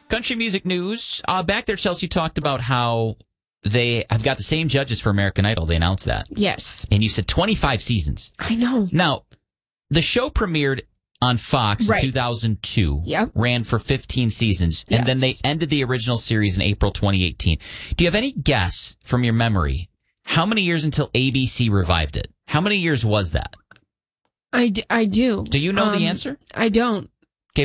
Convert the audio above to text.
Country music news. Back there, Chelsea talked about how they have got the same judges for American Idol. They announced that. Yes. And you said 25 seasons. I know. Now, the show premiered on Fox Right. in 2002. Yep. Ran for 15 seasons. Yes. And then they ended the original series in April 2018. Do you have any guess from your memory how many years until ABC revived it? How many years was that? I do. Do you know the answer? I don't.